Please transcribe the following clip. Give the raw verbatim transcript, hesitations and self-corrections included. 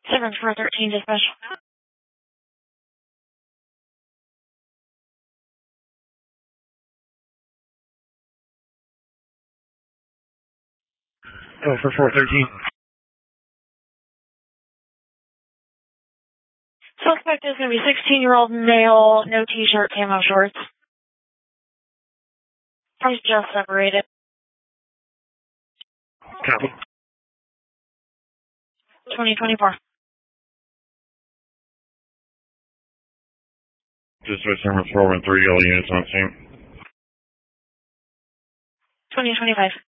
seven four thirteen dispatch. Oh, for four thirteen. Suspect is going to be sixteen-year-old male, no t-shirt, camo shorts. Price just separated. Copy. twenty twenty-four. Dispatch number four one three, all units on scene. twenty twenty-five.